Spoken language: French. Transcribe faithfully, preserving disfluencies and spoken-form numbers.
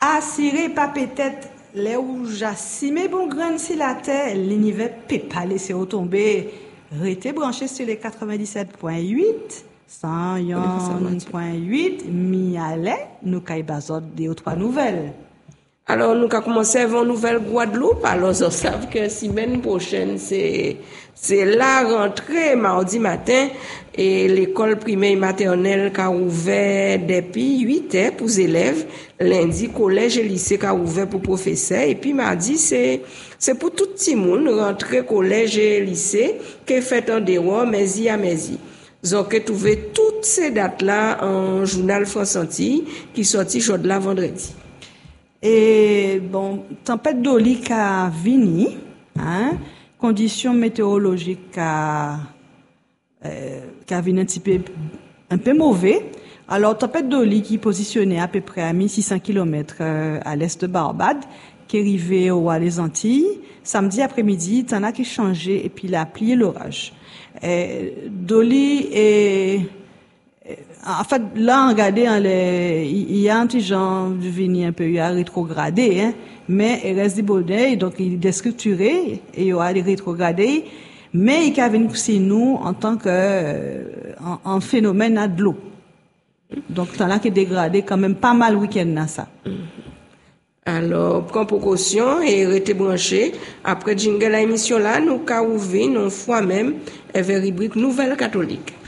Assuré pas peut-être les rouges mais bon grain si la terre l'univers peut pas laisser retomber. Restez branché sur les quatre-vingt-dix-sept point huit, cent un point huit, mi allait nous caille bazot des trois nouvelles. Alors, nous avons commencé avec une nouvelle Guadeloupe. Alors, on savent que semaine prochaine, c'est, c'est la rentrée mardi matin et l'école primaire maternelle qui a ouvert depuis huit heures pour les élèves. Lundi, collège et lycée qui a ouvert pour professeurs. Et puis, mardi, c'est, c'est pour tout le monde, rentrée collège et lycée, qui est fait en dehors, mais y a mais y. Donc, j'ai trouvé toutes ces dates-là en journal France Antilles qui sorti chaud là vendredi. Et bon, tempête d'Oli qui a vini, hein, conditions météorologiques qui a, euh, qui a vini un petit peu, un peu mauvais. Alors, tempête d'Oli qui est positionnée à peu près à mille six cents kilomètres euh, à l'est de Barbade, qui est arrivé au à les Antilles. Samedi après-midi, t'en as qui changé et puis il a plié l'orage. D'Oli est, en fait, là, regardez, hein, les, il y a un petit genre de venir un peu, il y a rétrogradé, hein, mais il reste des bonnets, donc il est déstructuré, et il y aura des rétrogradés, mais il a venu pousser nous en tant que, euh, en, en phénomène à de l'eau. Donc, t'en as qui est dégradé quand même pas mal week-end, là, ça. Alors, prends précaution et restez branché. Après jingle la émission là, nous avons ouvert, nous fois même, avec rubrique Nouvelle Catholique.